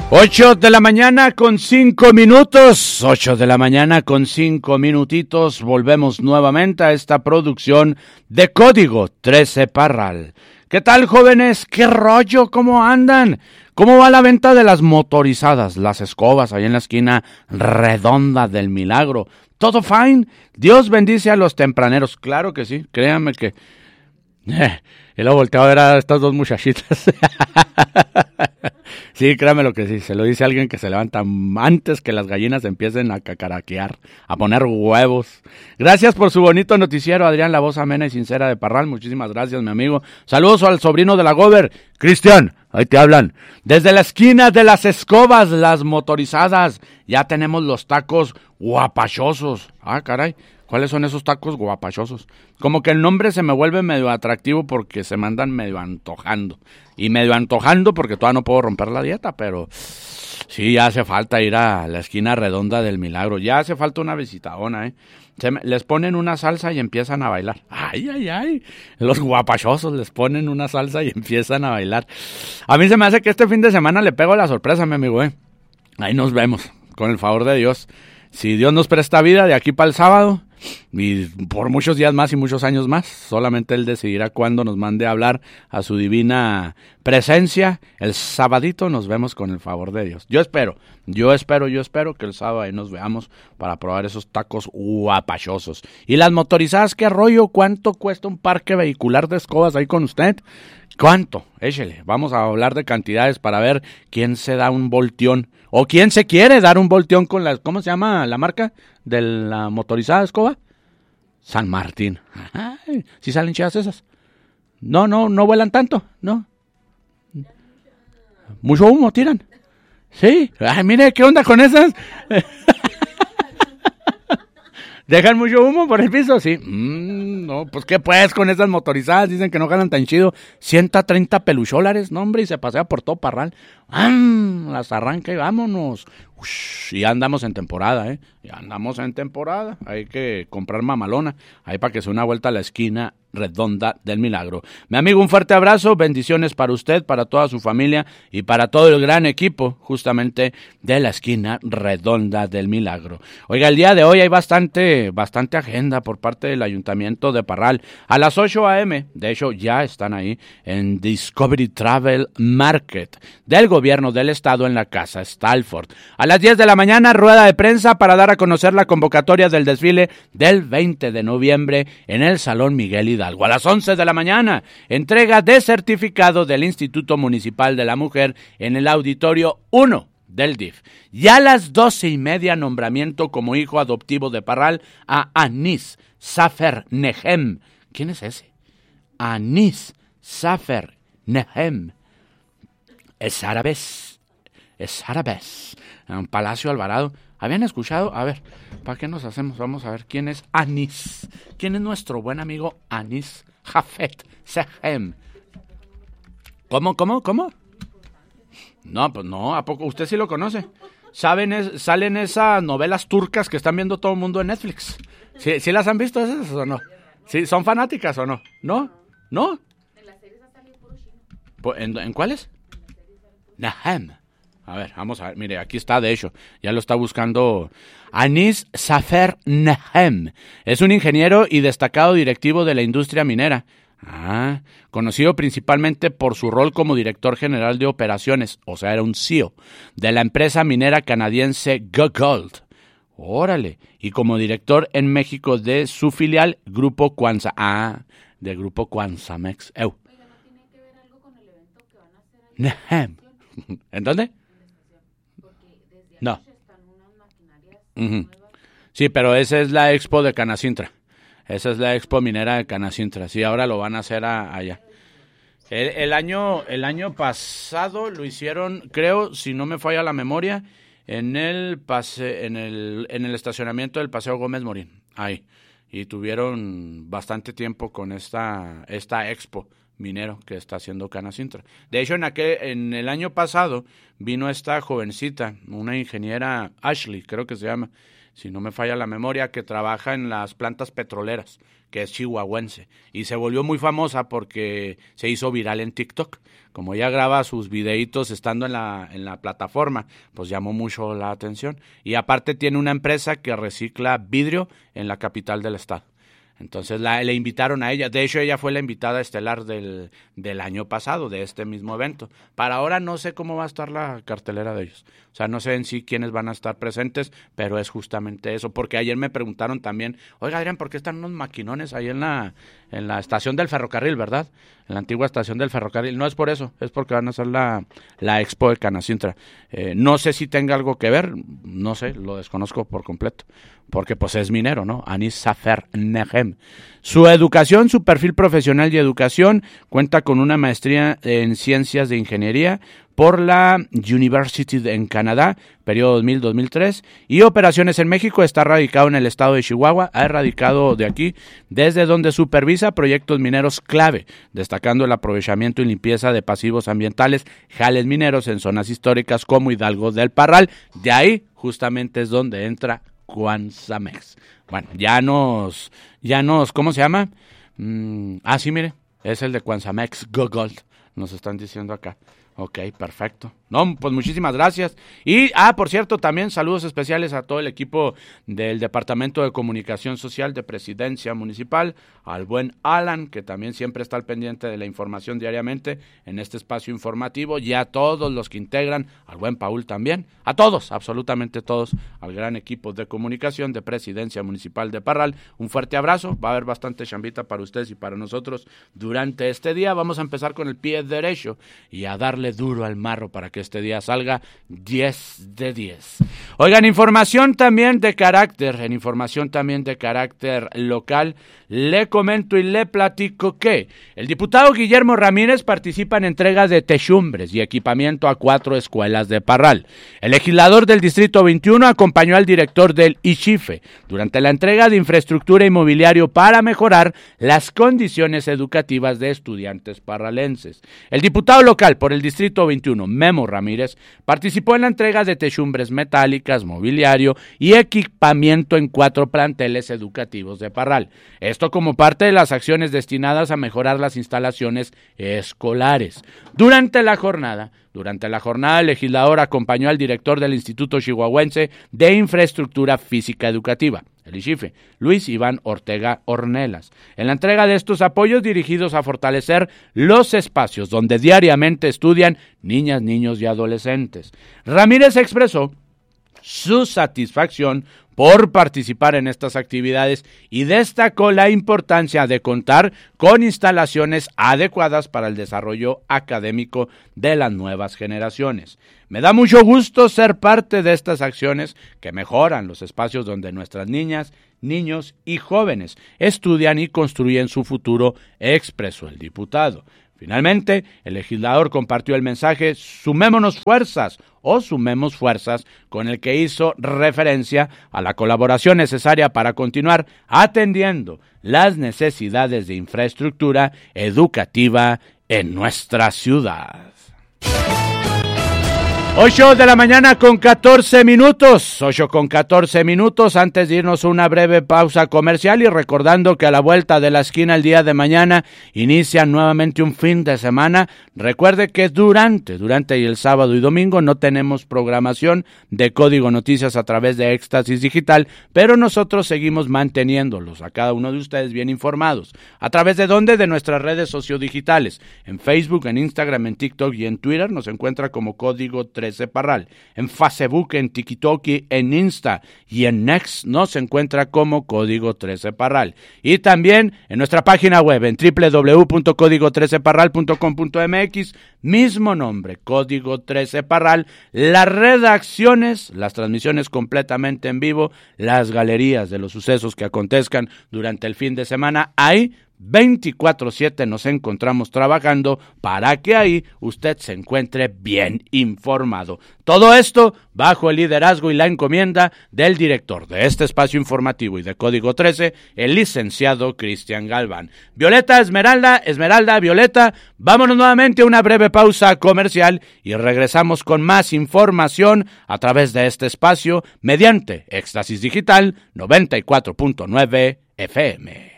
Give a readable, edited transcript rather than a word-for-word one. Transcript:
8 de la mañana con 5 minutos, 8 de la mañana con 5 minutitos, volvemos nuevamente a esta producción de Código 13 Parral. ¿Qué tal, jóvenes? ¿Qué rollo? ¿Cómo andan? ¿Cómo va la venta de las motorizadas, las escobas, ahí en la esquina redonda del Milagro? ¿Todo fine? Dios bendice a los tempraneros, claro que sí, créanme que... Y luego volteaba a ver a estas dos muchachitas. Sí, créame lo que sí, se lo dice alguien que se levanta antes que las gallinas empiecen a cacaraquear, a poner huevos. Gracias por su bonito noticiero, Adrián, la voz amena y sincera de Parral. Muchísimas gracias, mi amigo. Saludos al sobrino de la Gober, Cristian, ahí te hablan. Desde la esquina de las escobas, las motorizadas, ya tenemos los tacos guapachosos. Ah, caray. ¿Cuáles son esos tacos guapachosos? Como que el nombre se me vuelve medio atractivo porque se me andan medio antojando. Y medio antojando porque todavía no puedo romper la dieta, pero sí, ya hace falta ir a la esquina redonda del Milagro. Ya hace falta una visitadona, ¿eh? Les ponen una salsa y empiezan a bailar. ¡Ay, ay, ay! Los guapachosos les ponen una salsa y empiezan a bailar. A mí se me hace que este fin de semana le pego la sorpresa, mi amigo, ¿eh? Ahí nos vemos, con el favor de Dios. Si Dios nos presta vida de aquí para el sábado, y por muchos días más y muchos años más, solamente Él decidirá cuándo nos mande a hablar a su divina presencia. El sabadito nos vemos con el favor de Dios. Yo espero que el sábado ahí nos veamos para probar esos tacos guapachosos. Y las motorizadas, ¿qué rollo? ¿Cuánto cuesta un parque vehicular de escobas ahí con usted? ¿Cuánto? Échele, vamos a hablar de cantidades para ver quién se da un volteón. ¿O quién se quiere dar un volteón con la... ¿Cómo se llama la marca de la motorizada escoba? San Martín. Ay, ¿sí salen chidas esas? No vuelan tanto, ¿no? Mucho humo tiran. Sí. Ay, mire, ¿qué onda con esas? ¿Dejan mucho humo por el piso? Sí. No, pues qué pues con esas motorizadas. Dicen que no ganan tan chido. 130 pelucholares, no hombre, y se pasea por todo Parral. Las arranca y vámonos. Y ya andamos en temporada, ¿eh? Ya andamos en temporada. Hay que comprar mamalona. Ahí para que se una vuelta a la esquina redonda del Milagro. Mi amigo, un fuerte abrazo, bendiciones para usted, para toda su familia y para todo el gran equipo justamente de la esquina redonda del Milagro. Oiga, el día de hoy hay bastante agenda por parte del Ayuntamiento de Parral. A las 8 a.m., de hecho ya están ahí en Discovery Travel Market del gobierno del estado en la Casa Stalford. A las 10 de la mañana, rueda de prensa para dar a conocer la convocatoria del desfile del 20 de noviembre en el Salón Miguel Hidalgo. A las 11 de la mañana, entrega de certificado del Instituto Municipal de la Mujer en el Auditorio 1 del DIF. Y a las 12:30, nombramiento como hijo adoptivo de Parral a Anis Safer Nehem. ¿Quién es ese? Anis Safer Nehem. Es árabe. En Palacio Alvarado. ¿Habían escuchado? A ver, ¿para qué nos hacemos? Vamos a ver quién es Anis. ¿Quién es nuestro buen amigo Anis Jafet Sehem? ¿Cómo? No, pues no, ¿a poco? ¿Usted sí lo conoce? Salen esas novelas turcas que están viendo todo el mundo en Netflix. ¿Sí las han visto esas o no? ¿Sí, son fanáticas o no? ¿No? En las series ha salido puro chino. ¿En cuáles? Nahem. A ver, vamos a ver, mire, aquí está, de hecho, ya lo está buscando. Anis Safer Nehem es un ingeniero y destacado directivo de la industria minera. Conocido principalmente por su rol como director general de operaciones, o sea, era un CEO, de la empresa minera canadiense GoGold. Órale, y como director en México de su filial Grupo Cuanza. De Grupo Cuanzamex. Oiga, ¿no tiene que ver algo con el evento que van a hacer ahí? Nehem. ¿En dónde? No. Sí, pero esa es la expo de Canacintra. Esa es la expo minera de Canacintra. Sí, ahora lo van a hacer allá. El año pasado lo hicieron, creo, si no me falla la memoria, en el estacionamiento del Paseo Gómez Morín. Ahí. Y tuvieron bastante tiempo con esta expo minero que está haciendo Canacintra. De hecho, en el año pasado vino esta jovencita, una ingeniera, Ashley, creo que se llama, si no me falla la memoria, que trabaja en las plantas petroleras, que es chihuahuense, y se volvió muy famosa porque se hizo viral en TikTok. Como ella graba sus videitos estando en la plataforma, pues llamó mucho la atención. Y aparte tiene una empresa que recicla vidrio en la capital del estado. Entonces le invitaron a ella. De hecho, ella fue la invitada estelar del año pasado, de este mismo evento. Para ahora no sé cómo va a estar la cartelera de ellos. O sea, no sé en sí quiénes van a estar presentes, pero es justamente eso. Porque ayer me preguntaron también, oiga, Adrián, ¿por qué están unos maquinones ahí en la estación del ferrocarril, verdad? En la antigua estación del ferrocarril. No es por eso, es porque van a hacer la expo de Canacintra. No sé si tenga algo que ver, no sé, lo desconozco por completo. Porque pues es minero, ¿no? Anis Safer Nehem. Su educación, su perfil profesional y educación, cuenta con una maestría en ciencias de ingeniería por la University en Canadá, periodo 2000-2003, y operaciones en México. Está radicado en el estado de Chihuahua, ha erradicado de aquí, desde donde supervisa proyectos mineros clave, destacando el aprovechamiento y limpieza de pasivos ambientales, jales mineros en zonas históricas como Hidalgo del Parral. De ahí justamente es donde entra Cuanzamex. Bueno, ya nos, ¿cómo se llama? Sí, mire, es el de Cuanzamex Gold, nos están diciendo acá. Ok, perfecto. No, pues muchísimas gracias. Y, por cierto, también saludos especiales a todo el equipo del Departamento de Comunicación Social de Presidencia Municipal, al buen Alan, que también siempre está al pendiente de la información diariamente en este espacio informativo, y a todos los que integran, al buen Paul también, a todos, absolutamente todos, al gran equipo de comunicación de Presidencia Municipal de Parral. Un fuerte abrazo, va a haber bastante chambita para ustedes y para nosotros durante este día. Vamos a empezar con el pie derecho y a darle duro al marro para que este día salga 10 de 10. Oigan, información también de carácter local, le comento y le platico que el diputado Guillermo Ramírez participa en entregas de techumbres y equipamiento a 4 escuelas de Parral. El legislador del Distrito 21 acompañó al director del ICHIFE durante la entrega de infraestructura y mobiliario para mejorar las condiciones educativas de estudiantes parralenses. El diputado local por el Distrito 21, Memo Ramírez, participó en la entrega de techumbres metálicas, mobiliario y equipamiento en 4 planteles educativos de Parral. Esto como parte de las acciones destinadas a mejorar las instalaciones escolares. Durante la jornada, el legislador acompañó al director del Instituto Chihuahuense de Infraestructura Física Educativa, el ICHIFE, Luis Iván Ortega Ornelas, en la entrega de estos apoyos dirigidos a fortalecer los espacios donde diariamente estudian niñas, niños y adolescentes. Ramírez expresó su satisfacción por participar en estas actividades y destacó la importancia de contar con instalaciones adecuadas para el desarrollo académico de las nuevas generaciones. Me da mucho gusto ser parte de estas acciones que mejoran los espacios donde nuestras niñas, niños y jóvenes estudian y construyen su futuro, expresó el diputado. Finalmente, el legislador compartió el mensaje Sumemos fuerzas, con el que hizo referencia a la colaboración necesaria para continuar atendiendo las necesidades de infraestructura educativa en nuestra ciudad. 8 de la mañana con 14 minutos, antes de irnos a una breve pausa comercial y recordando que a la vuelta de la esquina el día de mañana inicia nuevamente un fin de semana. Recuerde que durante y el sábado y domingo no tenemos programación de Código Noticias a través de Éxtasis Digital, pero nosotros seguimos manteniéndolos a cada uno de ustedes bien informados. ¿A través de dónde? De nuestras redes sociodigitales, en Facebook, en Instagram, en TikTok y en Twitter nos encuentra como Código 13 Parral. En Facebook, en TikTok, en Insta y en Next nos encuentra como Código 13 Parral. Y también en nuestra página web en www.código13parral.com.mx, mismo nombre, Código 13 Parral, las redacciones, las transmisiones completamente en vivo, las galerías de los sucesos que acontezcan durante el fin de semana. Ahí 24/7 nos encontramos trabajando para que ahí usted se encuentre bien informado. Todo esto bajo el liderazgo y la encomienda del director de este espacio informativo y de Código 13, el licenciado Cristian Galván. Violeta, Esmeralda, Violeta, vámonos nuevamente a una breve pausa comercial y regresamos con más información a través de este espacio mediante Éxtasis Digital 94.9 FM.